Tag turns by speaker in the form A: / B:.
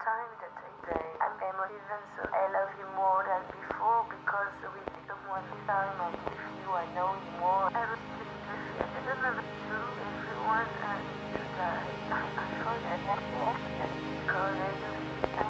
A: time that I play. I'm family even so I love